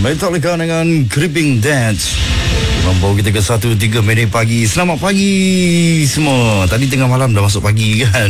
Metallica dengan Creeping Dance membawa kita ke 1.3 minit pagi. Selamat pagi semua. Tadi tengah malam dah masuk pagi kan.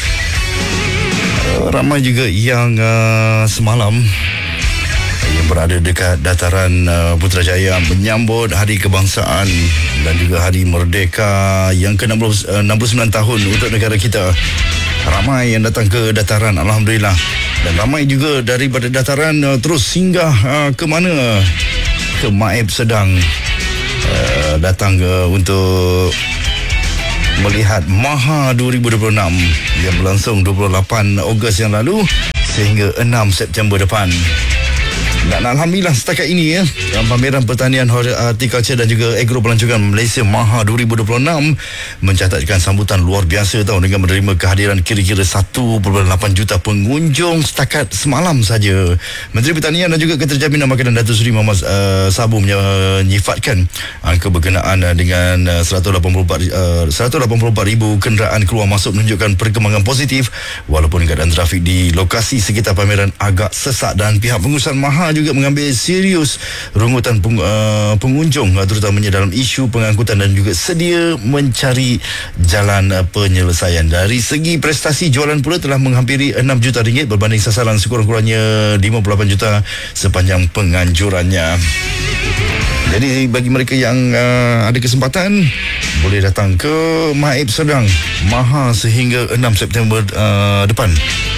Ramai juga yang semalam yang berada dekat dataran Putrajaya menyambut Hari Kebangsaan dan juga Hari Merdeka yang ke-69 tahun untuk negara kita. Ramai yang datang ke dataran, alhamdulillah. Dan ramai juga daripada dataran terus singgah ke mana? Ke Maib Sedang. Datang untuk melihat Maha 2026 yang berlangsung 28 Ogos yang lalu sehingga 6 September depan. Dan alhamdulillah setakat ini pameran pertanian, horticulture dan juga agro pelancongan Malaysia Maha 2026 mencatatkan sambutan luar biasa dengan menerima kehadiran kira-kira 1.8 juta pengunjung setakat semalam saja. Menteri Pertanian dan juga Keterjaminan Makanan Datuk Seri Muhammad Sabu menyifatkan angka berkenaan dengan 184,000 kenderaan keluar masuk menunjukkan perkembangan positif walaupun keadaan trafik di lokasi sekitar pameran agak sesak dan pihak pengurusan Maha juga mengambil serius rungutan pengunjung terutamanya dalam isu pengangkutan dan juga sedia mencari jalan penyelesaian. Dari segi prestasi jualan pula telah menghampiri 6 juta ringgit berbanding sasaran sekurang-kurangnya 58 juta sepanjang penganjurannya. Jadi bagi mereka yang ada kesempatan boleh datang ke Maib Sedang Maha sehingga 6 September depan.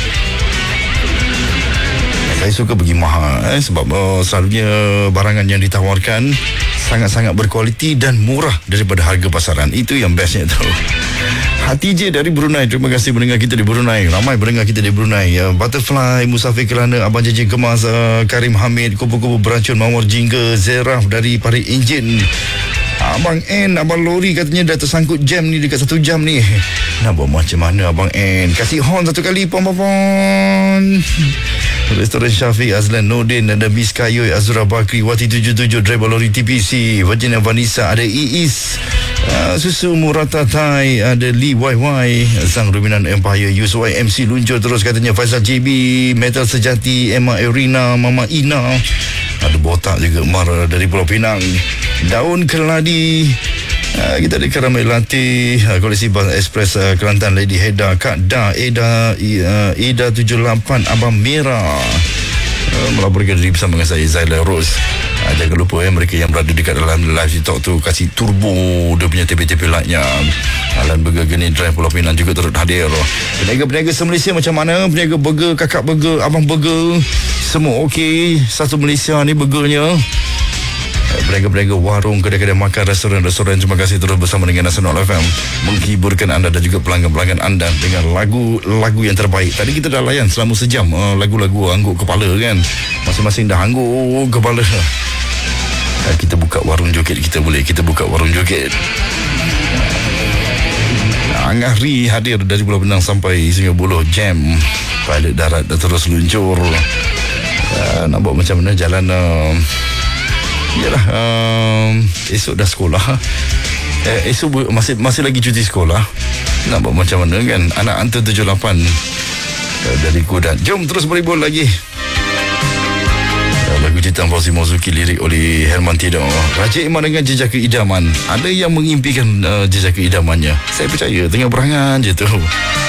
Saya suka pergi Maha sebab selalunya barangan yang ditawarkan sangat-sangat berkualiti dan murah daripada harga pasaran. Itu yang bestnya tu. Hatijah dari Brunei, terima kasih mendengar kita di Brunei. Ramai mendengar kita di Brunei. Butterfly, Musafir Kelana, Abang Jeje Kemas, Karim Hamid, Kupu-Kupu Beracun, Mawar Jingga, Zeraf dari Parit Enjin. Abang N, Abang Lori katanya dah tersangkut jam ni dekat 1 jam ni. Nak buat macam mana Abang N? Kasih horn satu kali, pom-pom-pom. Restoran Syafiq, Azlan Nordin, ada Miss Kayoy, Azura Bakri, Wati 77, driver lori TPC, Virginia Vanessa, ada Iis, Susu Murata Thai, ada Lee YY, Sang Ruminan Empire, Yuswai MC luncur terus katanya, Faisal JB, Metal Sejati, Emma Erina, Mama Ina, ada Botak juga, Mar dari Pulau Pinang, Daun Keladi, kita ada Karamel Latte, koleksi Bas Express Kelantan, Lady Heda, Kak Da, Eda 78, Abang Merah, melaporkan diri bersama dengan saya, Zaila Rose. Jangan lupa mereka yang berada dekat dalam live TikTok tu kasih turbo dia punya TP-TP lightnya. Alan Burger, Geni Drive Pulau Pinang juga turut hadir. Peniaga-peniaga se-Malaysia macam mana? Peniaga burger, kakak burger, abang burger, semua okey. Satu Malaysia ni burgernya. Peniaga-peniaga warung, kedai-kedai makan, restoran-restoran, terima kasih terus bersama dengan Nasional FM menghiburkan anda dan juga pelanggan-pelanggan anda dengan lagu-lagu yang terbaik. Tadi kita dah layan selama sejam lagu-lagu angguk kepala kan. Masing-masing dah angguk kepala. Kita buka warung joget, kita buka warung joget. Angahri hadir dari Pulau Pinang sampai Sungai Buloh, jam pilot darat dah terus luncur. Nak buat macam mana jalan yalah, esok dah sekolah. Esok masih lagi cuti sekolah. Nak buat macam mana kan? Anak hantar 78 dari Kudat. Jom terus beribul lagi. Lagu Ciptaan Fauzi Mauzuki, lirik oleh Herman Tido. Raja Iman dengan Jejaka Idaman. Ada yang mengimpikan jejaka idamannya. Saya percaya tengah berangan je tu.